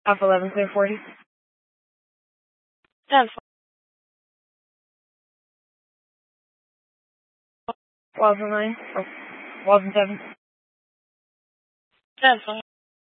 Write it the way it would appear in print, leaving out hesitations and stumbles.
Alpha 11, clear 40. 10, Walls 9. Oh, Walls 7. 10,